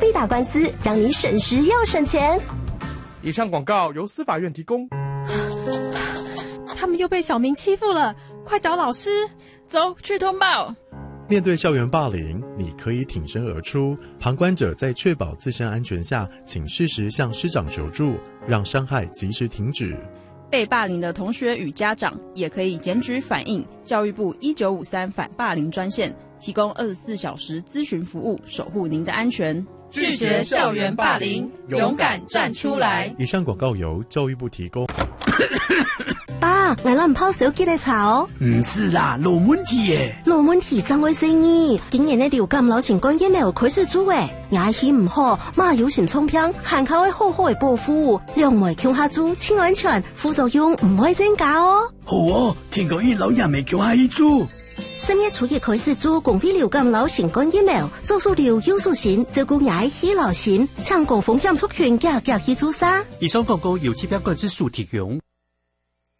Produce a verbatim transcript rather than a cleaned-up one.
必打官司，让你省时又省钱。 以上广告由司法院提供。 他们又被小明欺负了，快找老师！ 走去通报。 面对校园霸凌，你可以挺身而出。旁观者在确保自身安全下，请适时向师长求助，让伤害及时停止。 被霸凌的同学与家长也可以检举反映教育部一九五三反霸凌专线，提供二十四小时咨询服务，守护您的安全。 拒绝校园霸凌，勇敢站出来。 以上广告由教育部提供。 爸，我们泡手机来查哦。 唔是啦，老问题耶。 老问题怎回事呢？今年的流感老新冠疫苗开始做诶，牙齿唔好，马有心冲偏，限靠的好好的保护，两枚强下做，清安全，副作用唔会增加哦。 好哦，听讲伊老人未强下一做。 十月初一开始做公费流感老新冠疫苗，做数流有数线，照顾牙齿老心，抢高风险族群，加加去做啥？ 以上广告由疾病管制署提供。